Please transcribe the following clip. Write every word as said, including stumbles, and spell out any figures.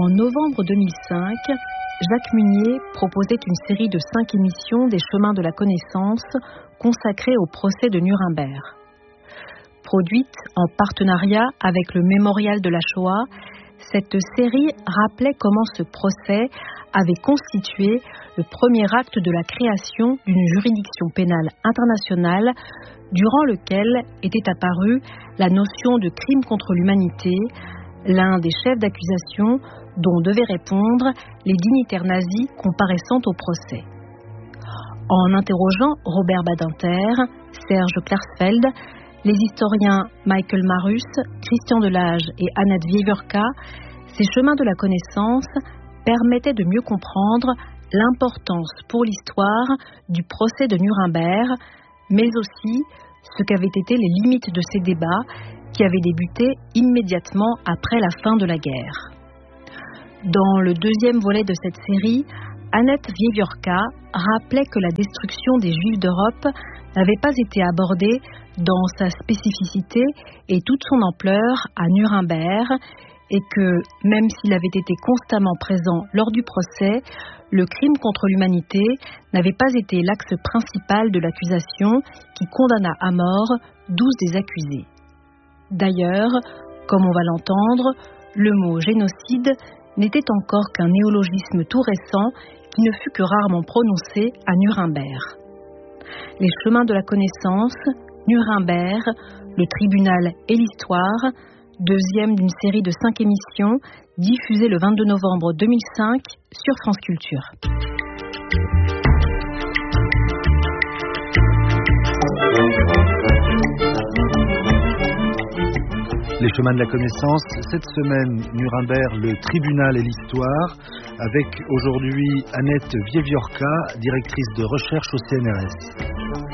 En novembre deux mille cinq, Jacques Munier proposait une série de cinq émissions des Chemins de la Connaissance consacrées au procès de Nuremberg. Produite en partenariat avec le Mémorial de la Shoah, cette série rappelait comment ce procès avait constitué le premier acte de la création d'une juridiction pénale internationale durant lequel était apparue la notion de crime contre l'humanité, l'un des chefs d'accusation dont devaient répondre les dignitaires nazis comparaissant au procès. En interrogeant Robert Badinter, Serge Klarsfeld, les historiens Michael Marus, Christian Delage et Annette Wiewiórka, ces chemins de la connaissance permettaient de mieux comprendre l'importance pour l'histoire du procès de Nuremberg, mais aussi ce qu'avaient été les limites de ces débats qui avaient débuté immédiatement après la fin de la guerre. Dans le deuxième volet de cette série, Annette Wiewiórka rappelait que la destruction des Juifs d'Europe n'avait pas été abordée dans sa spécificité et toute son ampleur à Nuremberg, et que, même s'il avait été constamment présent lors du procès, le crime contre l'humanité n'avait pas été l'axe principal de l'accusation qui condamna à mort douze des accusés. D'ailleurs, comme on va l'entendre, le mot génocide n'était encore qu'un néologisme tout récent qui ne fut que rarement prononcé à Nuremberg. Les chemins de la connaissance, Nuremberg, le tribunal et l'histoire, deuxième d'une série de cinq émissions diffusée le vingt-deux novembre deux mille cinq sur France Culture. Les chemins de la connaissance, cette semaine, Nuremberg, le tribunal et l'histoire, avec aujourd'hui Annette Wiewiórka, directrice de recherche au C N R S.